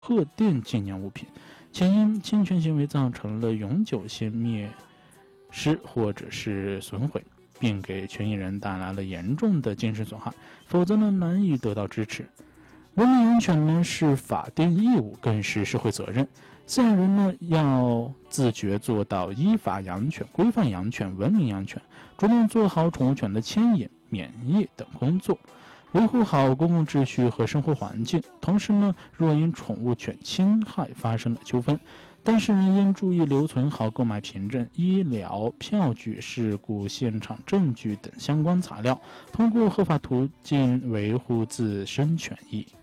特定纪念物品，且因侵权行为造成了永久性灭失或者是损毁，并给权益人带来了严重的精神损害，否则呢难以得到支持。文明养犬呢是法定义务，更是社会责任。饲养人呢要自觉做到依法养犬、规范养犬、文明养犬，主动做好宠物犬的牵引、免疫等工作，维护好公共秩序和生活环境。同时呢，若因宠物犬侵害发生了纠纷，当事人应注意留存好购买凭证、医疗、票据、事故现场证据等相关材料，通过合法途径维护自身权益。